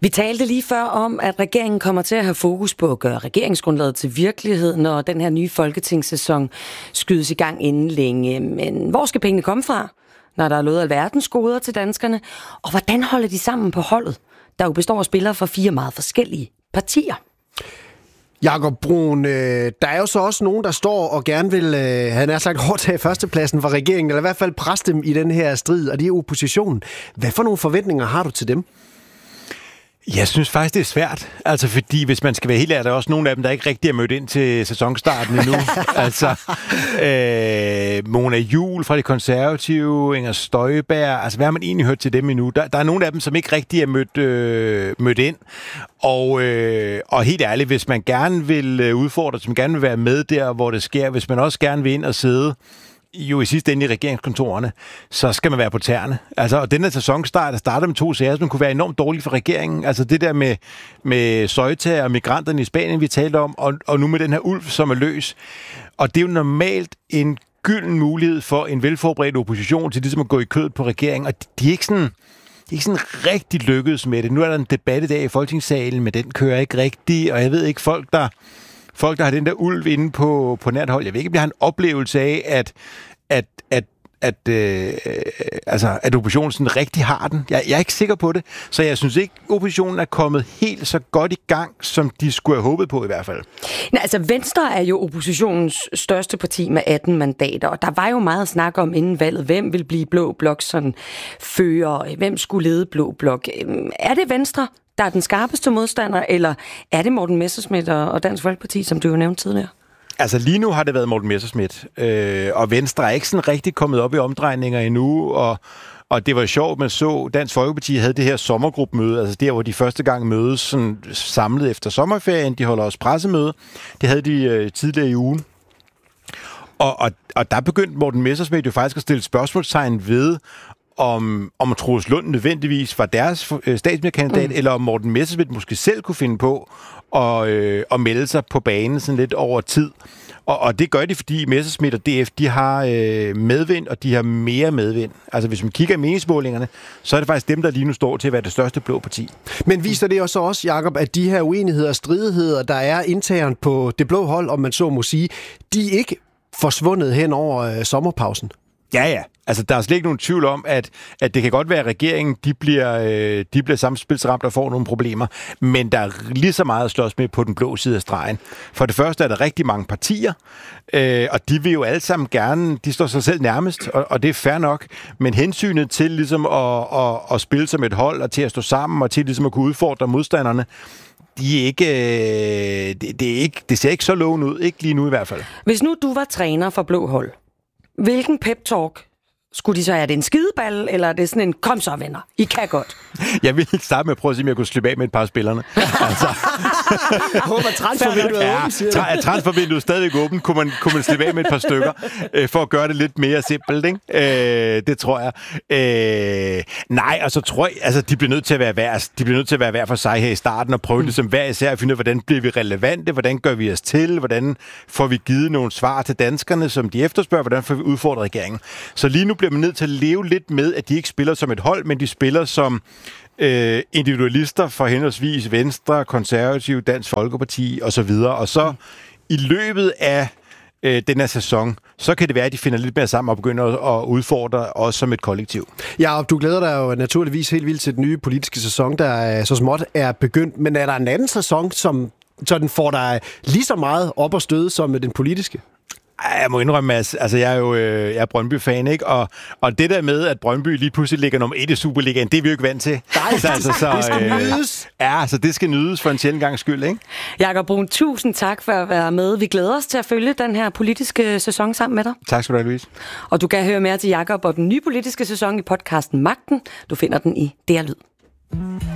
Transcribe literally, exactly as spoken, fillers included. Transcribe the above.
Vi talte lige før om, at regeringen kommer til at have fokus på at gøre regeringsgrundlaget til virkelighed, når den her nye folketingssæson skydes i gang inden længe. Men hvor skal pengene komme fra, når der er lovet alverdens goder til danskerne? Og hvordan holder de sammen på holdet, der jo består af spillere fra fire meget forskellige partier? Jakob Bruun, øh, der er jo så også nogen, der står og gerne vil, øh, han har sagt, overtage førstepladsen for regeringen, eller i hvert fald presse dem i den her strid, og det er oppositionen. Hvad for nogle forventninger har du til dem? Jeg synes faktisk, det er svært. Altså, fordi hvis man skal være helt ærlig, der er også nogle af dem, der ikke rigtig er mødt ind til sæsonstarten endnu. altså, øh, Mona Juul fra De Konservative, Inger Støjberg, altså hvad har man egentlig hørt til dem endnu? Der, der er nogle af dem, som ikke rigtig er mødt, øh, mødt ind. Og, øh, og helt ærligt, hvis man gerne vil udfordre, hvis man gerne vil være med der, hvor det sker, hvis man også gerne vil ind og sidde jo i sidste ende i regeringskontorerne, så skal man være på tæerne. Altså, og den her sæsonstart, der starter med to sager, som kunne være enormt dårlig for regeringen. Altså det der med, med Ceuta og migranterne i Spanien, vi talte om, og, og nu med den her ulv, som er løs. Og det er jo normalt en gylden mulighed for en velforberedt opposition til ligesom at gå i kødet på regeringen, og de er ikke sådan... Det er ikke sådan rigtig lykkedes med det. Nu er der en debat i dag i Folketingssalen, men den kører ikke rigtigt, og jeg ved ikke, folk der... Folk, der har den der ulv inde på, på nært hold, jeg ved ikke, om jeg har en oplevelse af, at, at, at, at, øh, altså, at oppositionen sådan rigtig har den. Jeg, jeg er ikke sikker på det, så jeg synes ikke, oppositionen er kommet helt så godt i gang, som de skulle have håbet på i hvert fald. Nej, altså Venstre er jo oppositionens største parti med atten mandater, og der var jo meget snak om inden valget, hvem vil blive blå blok sådan fører, hvem skulle lede blå blok. Er det Venstre, der er den skarpeste modstander, eller er det Morten Messerschmidt og Dansk Folkeparti, som du jo nævnte tidligere? Altså lige nu har det været Morten Messerschmidt, øh, og Venstre er ikke sådan rigtig kommet op i omdrejninger endnu, og, og det var sjovt, man så, Dansk Folkeparti havde det her sommergruppemøde, altså der, hvor de første gang mødes sådan samlet efter sommerferien, de holder også pressemøde, det havde de øh, tidligere i ugen. Og, og, og der begyndte Morten Messerschmidt jo faktisk at stille spørgsmålstegn ved, om, om Troels Lund nødvendigvis var deres statsministerkandidat, mm. eller om Morten Messerschmidt måske selv kunne finde på at, øh, at melde sig på banen sådan lidt over tid. Og, og det gør de, fordi Messerschmidt og D F, de har øh, medvind, og de har mere medvind. Altså hvis man kigger i meningsmålingerne, så er det faktisk dem, der lige nu står til at være det største blå parti. Men viser det også også, Jakob, at de her uenigheder og stridigheder, der er internt på det blå hold, om man så må sige, de er ikke forsvundet hen over øh, sommerpausen? Ja, ja. Altså, der er slet ikke nogen tvivl om, at, at det kan godt være, at regeringen de bliver, øh, de bliver samspilsramt og får nogle problemer, men der er lige så meget at slås med på den blå side af stregen. For det første er der rigtig mange partier, øh, og de vil jo alle sammen gerne, de står sig selv nærmest, og, og det er fair nok, men hensynet til ligesom at, at, at spille som et hold, og til at stå sammen, og til ligesom at kunne udfordre modstanderne, de er ikke, øh, det, det, er ikke, det ser ikke så lovende ud, ikke lige nu i hvert fald. Hvis nu du var træner for blå hold, hvilken pep-talk skulle de så? Er det en skideball, eller er det sådan en, kom så venner, I kan godt? Jeg ville starte med at prøve at se, om jeg kunne slippe af med et par af spillerne. Altså. Håber transfervinduet er åbent, siger du. Ja, transfervinduet er stadigvæk åbent. Kunne man, kunne man slippe af med et par stykker, øh, for at gøre det lidt mere simpelt, ikke? Øh, det tror jeg. Øh, nej, altså tror jeg, altså de bliver nødt til at være hver, de bliver nødt til at være hver for sig her i starten, og prøve mm. det som hver især at finde ud af, hvordan bliver vi relevante, hvordan gør vi os til, hvordan får vi givet nogle svar til danskerne, som de efterspørger, hvordan får vi udfordret regeringen. Så lige nu bliver man nødt til at leve lidt med, at de ikke spiller som et hold, men de spiller som øh, individualister for henholdsvis Venstre, Konservative, Dansk Folkeparti osv. Og så mm. i løbet af øh, den her sæson, så kan det være, at de finder lidt mere sammen og begynder at udfordre os som et kollektiv. Ja, og du glæder dig jo naturligvis helt vildt til den nye politiske sæson, der så småt er begyndt. Men er der en anden sæson, som så den får dig lige så meget op og støde som den politiske? Jeg må indrømme, at altså, jeg er jo jeg er Brøndby-fan, ikke? Og, og det der med, at Brøndby lige pludselig ligger nummer et i Superligaen, det er vi jo ikke vant til. Nej, så, altså, så, det skal nydes. Øh, ja, så det skal nydes for en sjældent gang skyld, ikke? Jakob Bruun, tusind tak for at være med. Vi glæder os til at følge den her politiske sæson sammen med dig. Tak skal du have, Louise. Og du kan høre mere til Jakob og den nye politiske sæson i podcasten Magten. Du finder den i D R Lyd.